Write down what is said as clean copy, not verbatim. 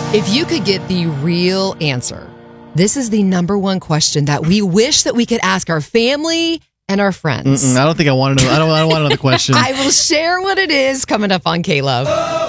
If you could get the real answer, this is the number one question that we wish that we could ask our family and our friends. I don't think I want to know. I don't want to know the question. I will share what it is coming up on K-Love.